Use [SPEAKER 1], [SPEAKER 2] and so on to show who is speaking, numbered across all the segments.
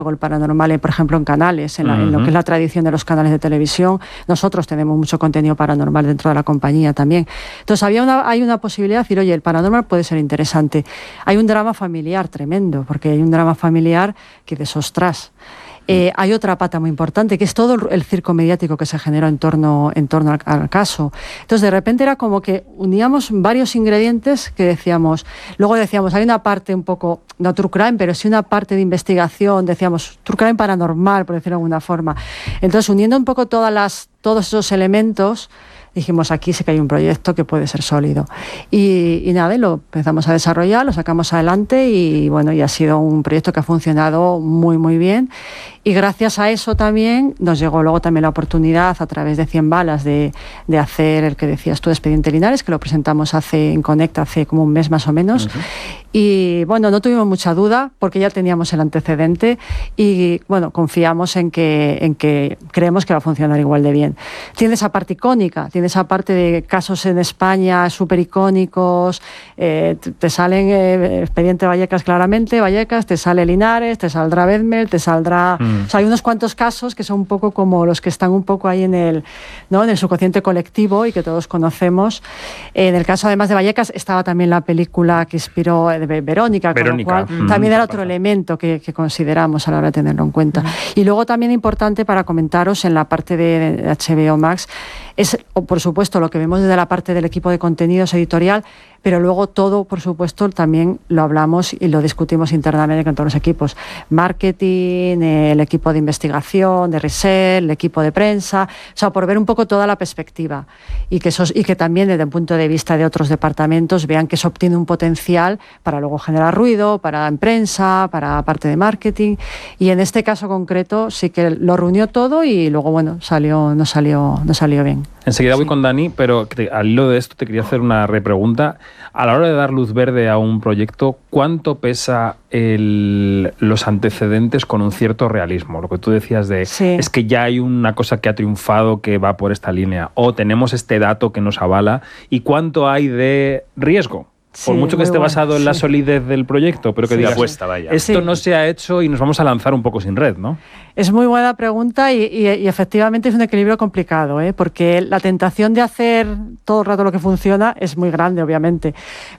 [SPEAKER 1] el paranormal, por ejemplo, en canales, en lo que es la tradición de los canales de televisión. Nosotros tenemos mucho contenido paranormal dentro de la compañía también. Entonces hay una posibilidad de decir, oye, el paranormal puede ser interesante. Hay un drama familiar tremendo, porque hay un drama familiar que dices, ostras. Hay otra pata muy importante, que es todo el circo mediático que se generó en torno al caso. Entonces, de repente era como que uníamos varios ingredientes que luego decíamos, hay una parte un poco, no true crime, pero sí una parte de investigación, decíamos, true crime paranormal, por decirlo de alguna forma. Entonces, uniendo un poco todos esos elementos, dijimos, aquí sí que hay un proyecto que puede ser sólido. Y nada, lo empezamos a desarrollar, lo sacamos adelante y bueno, y ha sido un proyecto que ha funcionado muy, muy bien. Y gracias a eso también nos llegó luego también la oportunidad a través de 100 balas de hacer el que decías tú de Expediente Linares, que lo presentamos en Connect hace como un mes más o menos. Y bueno, no tuvimos mucha duda porque ya teníamos el antecedente y bueno, confiamos en que creemos que va a funcionar igual de bien. Tiene esa parte icónica, tiene esa parte de casos en España súper icónicos, te salen Expediente Vallecas claramente, Vallecas, te sale Linares, te saldrá Bedmel, te saldrá... O sea, hay unos cuantos casos que son un poco como los que están un poco ahí en el subconsciente colectivo y que todos conocemos. En el caso además de Vallecas estaba también la película que inspiró Verónica, con lo cual también era otro elemento que consideramos a la hora de tenerlo en cuenta. Y luego también importante para comentaros en la parte de HBO Max es, por supuesto, lo que vemos desde la parte del equipo de contenidos editorial, pero luego todo, por supuesto, también lo hablamos y lo discutimos internamente con todos los equipos. Marketing, el equipo de investigación, de research, el equipo de prensa, o sea, por ver un poco toda la perspectiva y que también desde el punto de vista de otros departamentos vean que eso obtiene un potencial para luego generar ruido, para en prensa, para parte de marketing, y en este caso concreto sí que lo reunió todo y luego, bueno, no salió bien.
[SPEAKER 2] Enseguida voy con Dani, pero al hilo de esto te quería hacer una repregunta. A la hora de dar luz verde a un proyecto, ¿cuánto pesa los antecedentes con un cierto realismo? Lo que tú decías es que ya hay una cosa que ha triunfado que va por esta línea, o tenemos este dato que nos avala, ¿y cuánto hay de riesgo? Por mucho que esté basado en la solidez del proyecto, pero que diga,
[SPEAKER 3] apuesta, vaya.
[SPEAKER 2] Esto no se ha hecho y nos vamos a lanzar un poco sin red, ¿no?
[SPEAKER 1] Es muy buena pregunta y efectivamente es un equilibrio complicado, porque la tentación de hacer todo el rato lo que funciona es muy grande, obviamente,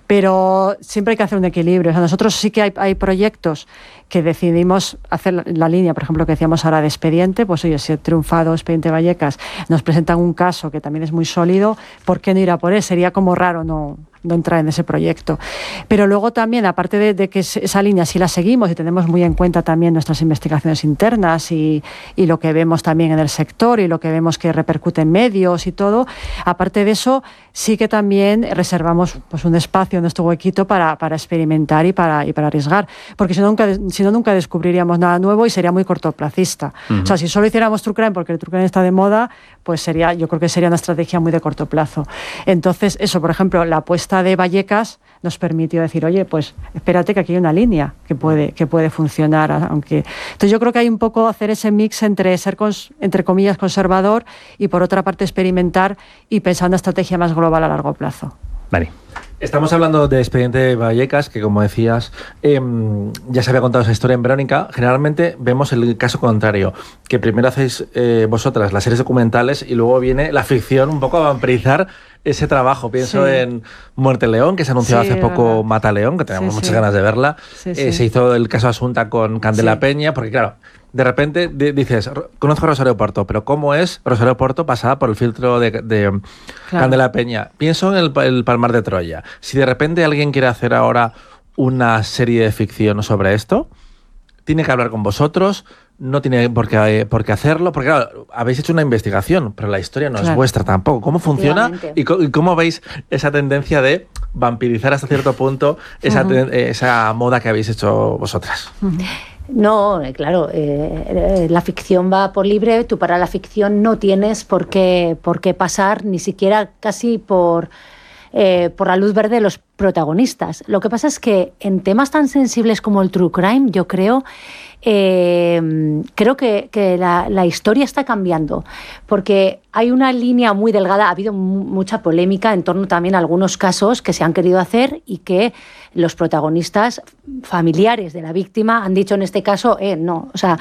[SPEAKER 1] pero siempre hay que hacer un equilibrio. O sea, nosotros sí que hay proyectos que decidimos hacer la línea, por ejemplo, que decíamos ahora de Expediente, pues oye, si ha triunfado Expediente Vallecas, nos presentan un caso que también es muy sólido, ¿por qué no ir a por él? Sería como raro no entrar en ese proyecto. Pero luego también, aparte de que esa línea sí la seguimos y tenemos muy en cuenta también nuestras investigaciones internas y lo que vemos también en el sector y lo que vemos que repercute en medios y todo, aparte de eso, sí que también reservamos pues un espacio en nuestro huequito para experimentar y para arriesgar, porque si no nunca descubriríamos nada nuevo y sería muy cortoplacista. O sea, si solo hiciéramos true crime porque el true crime está de moda, pues yo creo que sería una estrategia muy de corto plazo. Entonces, eso, por ejemplo, la apuesta de Vallecas nos permitió decir, oye, pues espérate que aquí hay una línea que puede funcionar, aunque... Entonces yo creo que hay un poco hacer ese mix entre ser, entre comillas, conservador y por otra parte experimentar y pensar una estrategia más global a largo plazo.
[SPEAKER 2] Vale.
[SPEAKER 4] Estamos hablando de Expediente Vallecas, que como decías, ya se había contado esa historia en Verónica. Generalmente vemos el caso contrario, que primero hacéis vosotras las series documentales y luego viene la ficción un poco a vampirizar ese trabajo. Pienso en Muerte León, que se anunció hace poco, Mata León, que tenemos muchas ganas de verla. Se hizo el caso Asunta con Candela Peña, porque claro, de repente dices, conozco a Rosario Porto, pero ¿cómo es Rosario Porto pasada por el filtro de Candela Peña? Pienso en el Palmar de Troya. Si de repente alguien quiere hacer ahora una serie de ficción sobre esto, tiene que hablar con vosotros, no tiene por qué hacerlo, porque claro, habéis hecho una investigación, pero la historia no es vuestra tampoco. ¿Cómo funciona y cómo veis esa tendencia de vampirizar hasta cierto punto esa moda que habéis hecho vosotras?
[SPEAKER 5] No, claro, la ficción va por libre, tú para la ficción no tienes por qué pasar ni siquiera casi por por la luz verde de los protagonistas. Lo que pasa es que en temas tan sensibles como el true crime, yo creo que la historia está cambiando, porque hay una línea muy delgada. Ha habido mucha polémica en torno también a algunos casos que se han querido hacer y que los protagonistas familiares de la víctima han dicho en este caso, no. O sea,